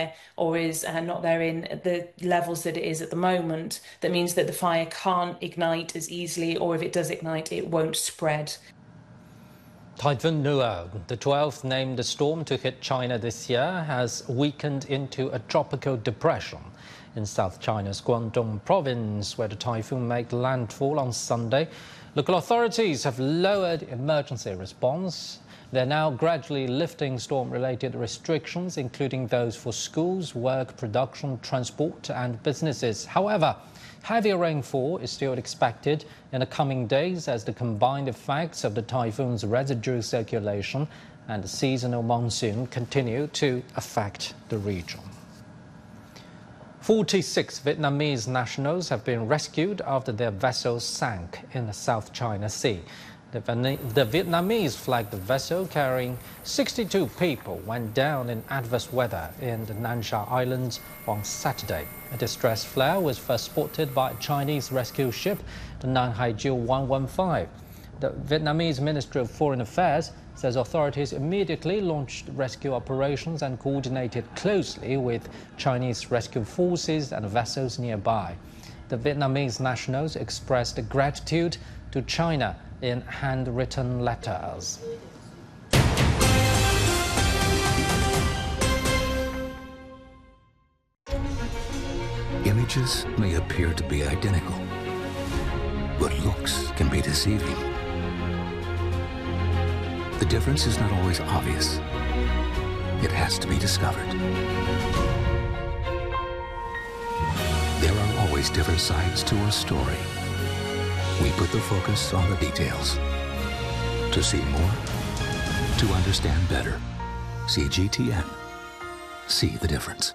there or is not there in the levels that it is at the moment. That means that the fire can't ignite as easily, or if it does ignite, it won't spread. Typhoon Nuo, the 12th named storm to hit China this year, has weakened into a tropical depression in South China's Guangdong province, where the typhoon made landfall on Sunday. Local authorities have lowered emergency response. They're now gradually lifting storm-related restrictions, including those for schools, work, production, transport and businesses. However, heavier rainfall is still expected in the coming days as the combined effects of the typhoon's residual circulation and the seasonal monsoon continue to affect the region. 46 Vietnamese nationals have been rescued after their vessels sank in the South China Sea. The Vietnamese flagged vessel carrying 62 people went down in adverse weather in the Nan Sha Islands on Saturday. A distress flare was first spotted by a Chinese rescue ship, the Nan Haijil 115. The Vietnamese Ministry of Foreign Affairs says authorities immediately launched rescue operations and coordinated closely with Chinese rescue forces and vessels nearby. The Vietnamese nationals expressed gratitude to China in handwritten letters. Images may appear to be identical, but looks can be deceiving. The difference is not always obvious. It has to be discovered. There are always different sides to a story. We put the focus on the details. To see more, to understand better. CGTN. See the difference.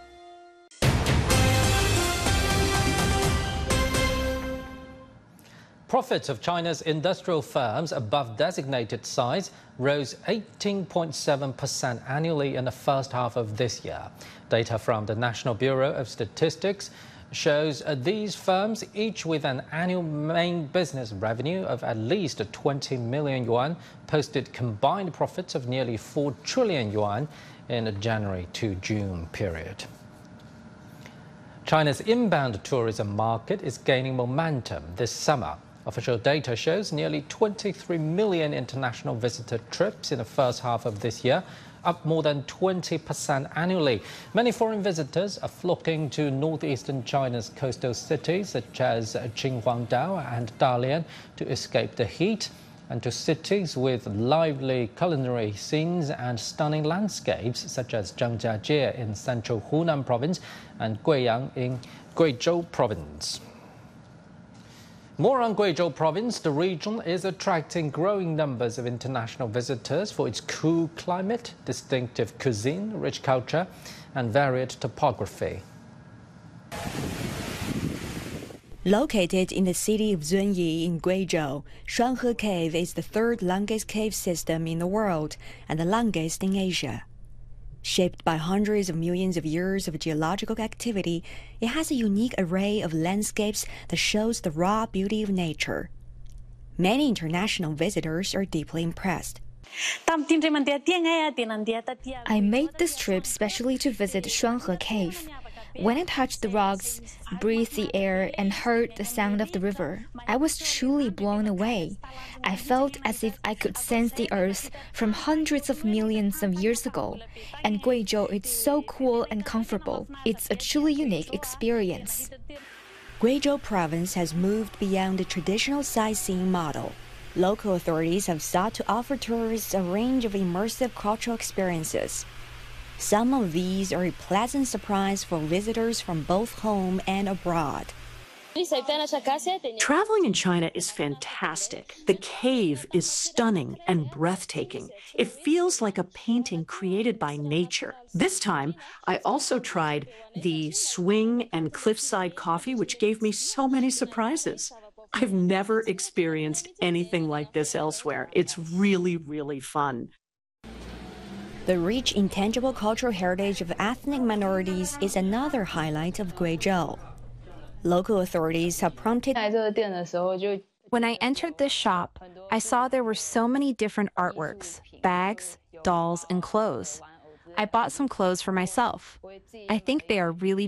Profits of China's industrial firms above designated size rose 18.7% annually in the first half of this year. Data from the National Bureau of Statistics shows these firms, each with an annual main business revenue of at least 20 million yuan, posted combined profits of nearly 4 trillion yuan in the January to June period. China's inbound tourism market is gaining momentum this summer. Official data shows nearly 23 million international visitor trips in the first half of this year, up more than 20% annually. Many foreign visitors are flocking to northeastern China's coastal cities such as Qinhuangdao and Dalian to escape the heat, and to cities with lively culinary scenes and stunning landscapes such as Zhangjiajie in central Hunan province and Guiyang in Guizhou province. More on Guizhou province, the region is attracting growing numbers of international visitors for its cool climate, distinctive cuisine, rich culture, and varied topography. Located in the city of Zunyi in Guizhou, Shuanghe Cave is the third longest cave system in the world and the longest in Asia. Shaped by hundreds of millions of years of geological activity, it has a unique array of landscapes that shows the raw beauty of nature. Many international visitors are deeply impressed. I made this trip specially to visit Shuanghe Cave. When I touched the rocks, breathed the air, and heard the sound of the river, I was truly blown away. I felt as if I could sense the earth from hundreds of millions of years ago. And Guizhou is so cool and comfortable. It's a truly unique experience. Guizhou province has moved beyond the traditional sightseeing model. Local authorities have sought to offer tourists a range of immersive cultural experiences. Some of these are a pleasant surprise for visitors from both home and abroad. Traveling in China is fantastic. The cave is stunning and breathtaking. It feels like a painting created by nature. This time, I also tried the swing and cliffside coffee, which gave me so many surprises. I've never experienced anything like this elsewhere. It's really, really fun. The rich, intangible cultural heritage of ethnic minorities is another highlight of Guizhou. Local authorities have prompted. When I entered this shop, I saw there were so many different artworks, bags, dolls, and clothes. I bought some clothes for myself. I think they are really